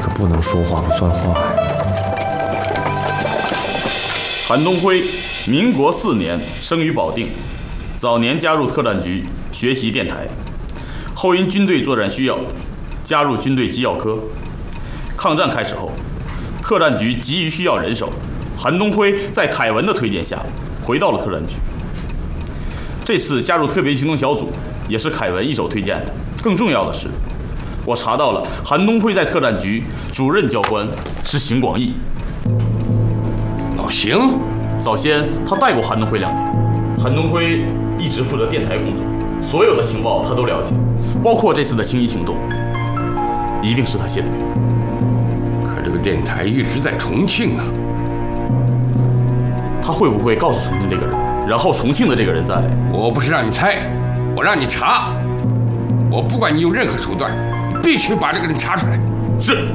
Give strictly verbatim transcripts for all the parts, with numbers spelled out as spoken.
可不能说话不算话呀。 韩东辉，民国四年生于保定，早年加入特战局学习电台，后因军队作战需要，加入军队机要科。抗战开始后，特战局急于需要人手，韩东辉在凯文的推荐下回到了特战局。这次加入特别行动小组也是凯文一手推荐的。更重要的是，我查到了韩东辉在特战局主任教官是邢广义。 老邢， 早先他带过韩东辉两年，韩东辉一直负责电台工作，所有的情报他都了解，包括这次的青衣行动，一定是他写的名。 可这个电台一直在重庆啊， 他会不会告诉重庆这个人，然后重庆的这个人在？ 我不是让你猜，我让你查。我不管你用任何手段，你必须把这个人查出来。 是。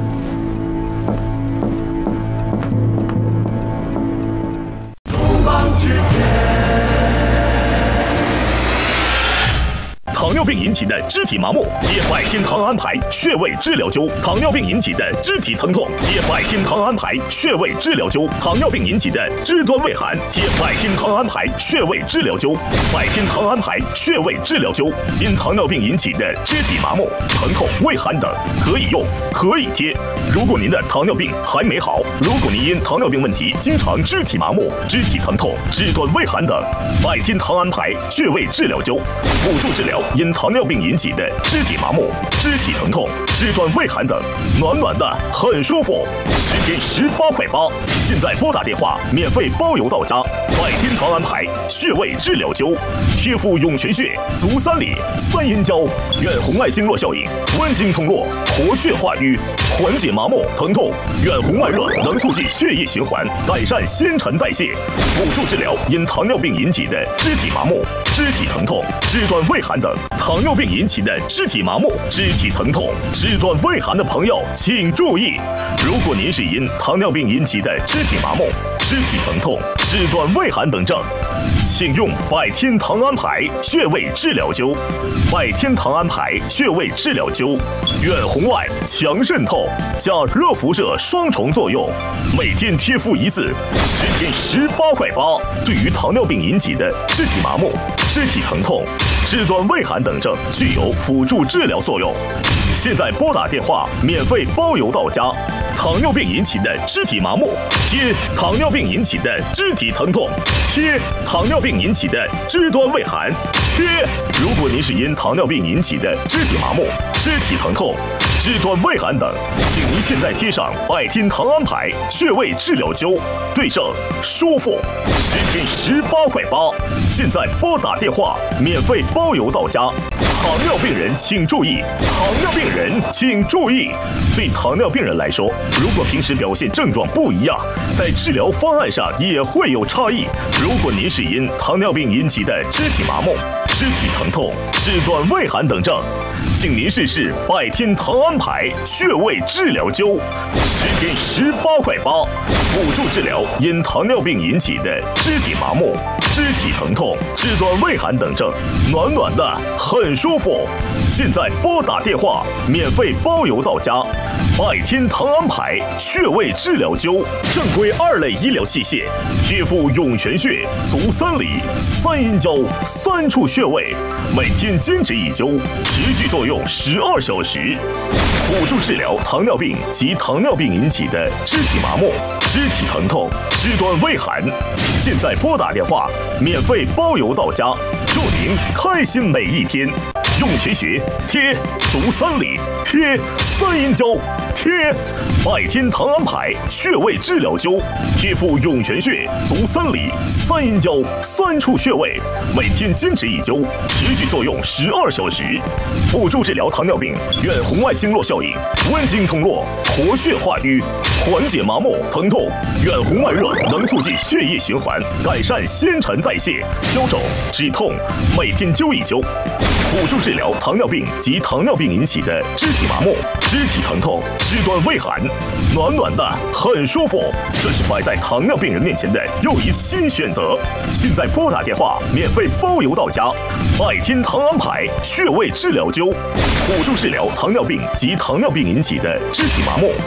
糖尿病引起的肢体麻木，贴百天堂安牌穴位治疗灸；糖尿病引起的肢体疼痛，贴百天堂安牌穴位治疗灸；糖尿病引起的肢端畏寒，贴百天堂安牌穴位治疗灸。百天堂安牌穴位治疗灸，因糖尿病引起的肢体麻木、疼痛、畏寒等，可以用，可以贴。如果您的糖尿病还没好，如果您因糖尿病问题经常肢体麻木、肢体疼痛、肢端畏寒等，百天堂安牌穴位治疗灸辅助治疗因糖尿病引起的肢体麻木、肢体疼痛、肢端畏寒等，暖暖的很舒服，十天十八块八。现在拨打电话，免费包邮到家。百天堂安牌穴位治疗灸，贴敷涌泉穴、足三里、三阴交，远红外经络效应，温经通络，活血化瘀，缓解麻木疼痛。远红外热能促进血液循环，改善新陈代谢，辅助治疗因糖尿病引起的肢体麻木、肢体疼痛、肢端畏寒等。糖尿病引起的肢体麻木、肢体疼痛、肢端畏寒的朋友，请注意：如果您是因糖尿病引起的肢体麻木、肢体疼痛、肢端畏寒等症，请用百天堂安牌穴位治疗灸。百天堂安牌穴位治疗灸，远红外、强渗透加热辐射双重作用，每天贴敷一次，十天十八块八。对于糖尿病引起的肢体麻木、肢体疼痛、肢端畏寒等症，具有辅助治疗作用。现在拨打电话，免费包邮到家。糖尿病引起的肢体麻木，贴；糖尿病引起的肢体疼痛，贴；糖尿病引起的肢端畏寒，贴。如果您是因糖尿病引起的肢体麻木、肢体疼痛、肢端畏寒等，请您现在贴上百天堂安牌穴位治疗灸，对症舒服，十天十八块八。现在拨打电话，免费包邮到家。糖尿病人请注意，糖尿病人请注意。对糖尿病人来说，如果平时表现症状不一样，在治疗方案上也会有差异。如果您是因糖尿病引起的肢体麻木、肢体疼痛、肢端畏寒等症，请您试试百天堂安牌穴位治疗灸，十天十八块八，辅助治疗因糖尿病引起的肢体麻木、肢体疼痛、肢端畏寒等症，暖暖的很舒服。现在拨打电话，免费包邮到家。百天堂安牌穴位治疗灸，正规二类医疗器械，贴敷涌泉穴、足三里、三阴交三处穴位，每天坚持一灸，持续作用十二小时，辅助治疗糖尿病及糖尿病引起的肢体麻木、肢体疼痛、肢端畏寒。现在拨打电话，免费包邮到家，祝您开心每一天。涌泉穴贴，足三里贴，三阴交贴，百天堂安牌穴位治疗灸，贴敷涌泉穴、足三里、三阴交三处穴位，每天坚持一灸，持续作用十二小时，辅助治疗糖尿病远红外经络效应，温经通络，活血化瘀，缓解麻木疼痛。远红外热能促进血液循环，改善新陈代谢，消肿止痛，每天灸一灸。辅助治疗糖尿病及糖尿病引起的肢体麻木、肢体疼痛、肢端畏寒，暖暖的很舒服。这是摆在糖尿病人面前的又一新选择。现在拨打电话，免费包邮到家。百天堂安牌穴位治疗灸，辅助治疗糖尿病及糖尿病引起的肢体麻木、